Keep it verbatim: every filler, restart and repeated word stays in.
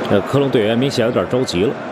呃，科隆队员明显有点着急了。